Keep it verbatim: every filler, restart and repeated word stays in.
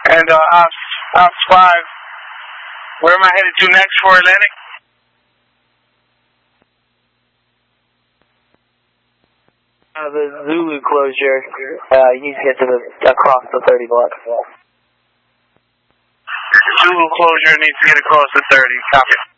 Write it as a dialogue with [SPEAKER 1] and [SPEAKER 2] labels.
[SPEAKER 1] And uh, Ops, Ops five, where am I headed to next for Atlantic?
[SPEAKER 2] Uh, the Zulu closure, uh, you need to get to the, across the thirty block.
[SPEAKER 1] Zulu closure needs to get across the thirty, copy.